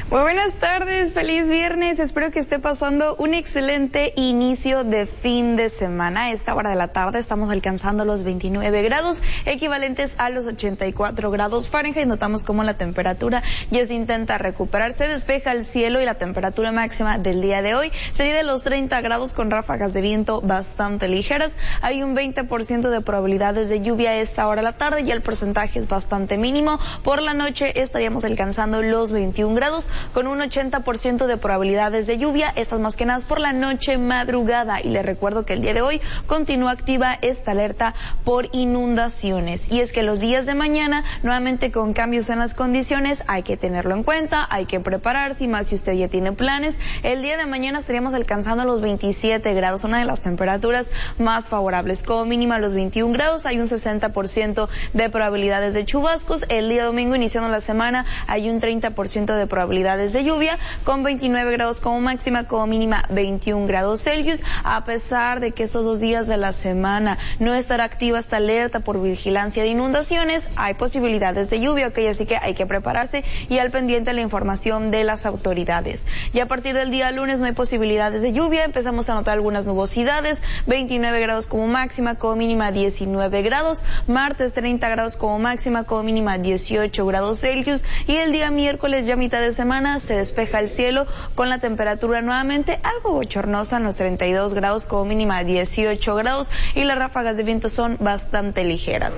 Muy buenas tardes, feliz viernes, espero que esté pasando un excelente inicio de fin de semana. A esta hora de la tarde estamos alcanzando los 29 grados, equivalentes a los 84 grados Fahrenheit. Notamos cómo la temperatura ya se intenta recuperar, se despeja el cielo y la temperatura máxima del día de hoy sería de los 30 grados con ráfagas de viento bastante ligeras. Hay un 20% de probabilidades de lluvia a esta hora de la tarde y el porcentaje es bastante mínimo. Por la noche estaríamos alcanzando los 21 grados. Con un 80% de probabilidades de lluvia, estas más que nada por la noche madrugada. Y les recuerdo que el día de hoy continúa activa esta alerta por inundaciones. Y es que los días de mañana, nuevamente con cambios en las condiciones, hay que tenerlo en cuenta, hay que prepararse, y más si usted ya tiene planes. El día de mañana estaríamos alcanzando los 27 grados, una de las temperaturas más favorables. Como mínima los 21 grados, hay un 60% de probabilidades de chubascos. El día domingo, iniciando la semana, hay un 30% de probabilidades de lluvia, con 29 grados como máxima, como mínima 21 grados Celsius. A pesar de que estos 2 días de la semana no estará activa esta alerta por vigilancia de inundaciones, hay posibilidades de lluvia, ok, así que hay que prepararse y al pendiente la información de las autoridades. Y a partir del día lunes no hay posibilidades de lluvia, empezamos a notar algunas nubosidades, 29 grados como máxima, como mínima 19 grados, martes 30 grados como máxima, como mínima 18 grados Celsius, y el día miércoles, ya mitad de semana, se despeja el cielo con la temperatura nuevamente algo bochornosa en los 32 grados, como mínima 18 grados, y las ráfagas de viento son bastante ligeras.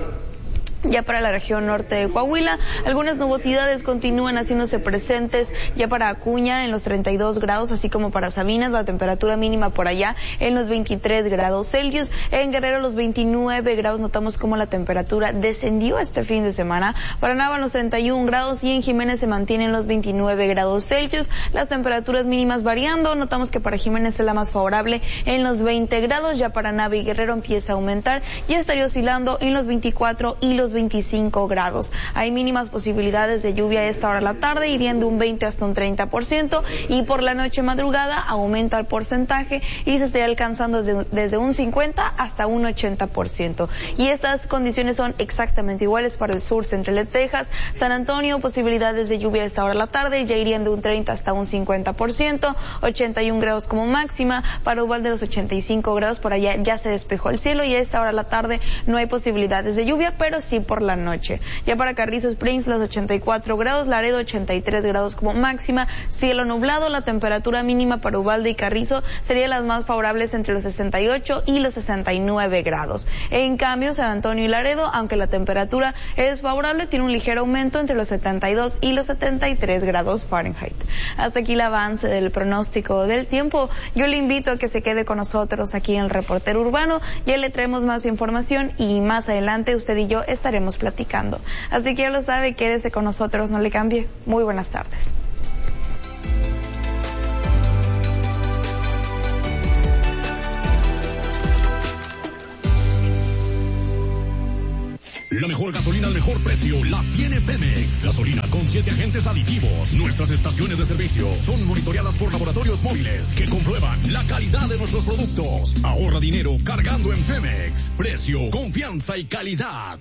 Ya para la región norte de Coahuila, algunas nubosidades continúan haciéndose presentes. Ya para Acuña en los 32 grados, así como para Sabinas, la temperatura mínima por allá en los 23 grados Celsius. En Guerrero los 29 grados, notamos cómo la temperatura descendió este fin de semana. Para Nava en los 31 grados y en Jiménez se mantienen los 29 grados Celsius. Las temperaturas mínimas variando, notamos que para Jiménez es la más favorable en los 20 grados. Ya para Nava y Guerrero empieza a aumentar y estaría oscilando en los 24 y los 25 grados. Hay mínimas posibilidades de lluvia a esta hora de la tarde, irían de un 20 hasta un 30%, y por la noche madrugada aumenta el porcentaje y se estaría alcanzando desde un 50 hasta un 80%. Y estas condiciones son exactamente iguales para el sur central de Texas. San Antonio, posibilidades de lluvia a esta hora de la tarde, ya irían de un 30 hasta un 50%, 81 grados como máxima. Para Uvalde los 85 grados, por allá ya se despejó el cielo y a esta hora de la tarde no hay posibilidades de lluvia, pero sí por la noche. Ya para Carrizo Springs los 84 grados, Laredo 83 grados como máxima, cielo nublado. La temperatura mínima para Uvalde y Carrizo sería las más favorables entre los 68 y los 69 grados. En cambio, San Antonio y Laredo, aunque la temperatura es favorable, tiene un ligero aumento entre los 72 y los 73 grados Fahrenheit. Hasta aquí el avance del pronóstico del tiempo. Yo le invito a que se quede con nosotros aquí en el Reportero Urbano. Ya le traemos más información y más adelante usted y yo estaremos platicando. Así que ya lo sabe, quédese con nosotros, no le cambie. Muy buenas tardes. La mejor gasolina al mejor precio la tiene Pemex. Gasolina con 7 agentes aditivos. Nuestras estaciones de servicio son monitoreadas por laboratorios móviles que comprueban la calidad de nuestros productos. Ahorra dinero cargando en Pemex. Precio, confianza y calidad.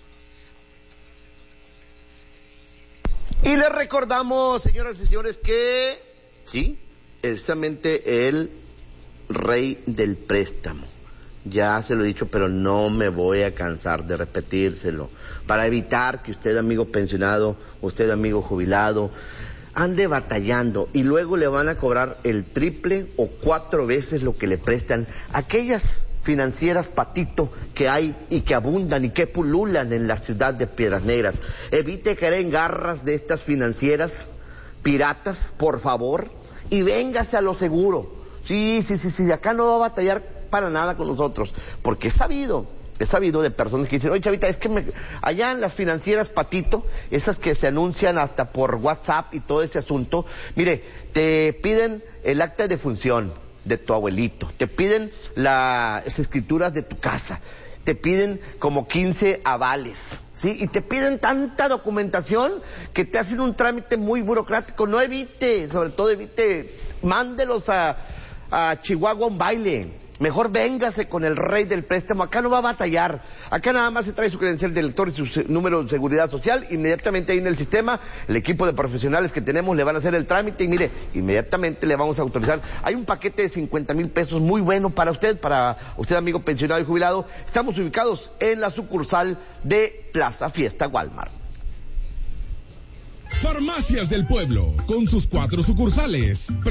Y les recordamos, señoras y señores, que sí, precisamente el rey del préstamo. Ya se lo he dicho, pero no me voy a cansar de repetírselo. Para evitar que usted, amigo pensionado, usted, amigo jubilado, ande batallando y luego le van a cobrar el triple o 4 veces lo que le prestan aquellas financieras patito que hay y que abundan y que pululan en la ciudad de Piedras Negras. Evite caer en garras de estas financieras piratas, por favor, y véngase a lo seguro. Sí, acá no va a batallar para nada con nosotros, porque he sabido de personas que dicen, oye, chavita, es que allá en las financieras patito, esas que se anuncian hasta por WhatsApp y todo ese asunto, mire, te piden el acta de defunción de tu abuelito, te piden las escrituras de tu casa, te piden como 15 avales, ¿sí? Y te piden tanta documentación que te hacen un trámite muy burocrático. No evite, sobre todo evite, mándelos a Chihuahua un baile. Mejor véngase con el rey del préstamo, acá no va a batallar, acá nada más se trae su credencial de lector y su número de seguridad social, inmediatamente ahí en el sistema, el equipo de profesionales que tenemos le van a hacer el trámite y mire, inmediatamente le vamos a autorizar. Hay un paquete de 50,000 pesos muy bueno para usted amigo pensionado y jubilado. Estamos ubicados en la sucursal de Plaza Fiesta Walmart. Farmacias del Pueblo, con sus 4 sucursales.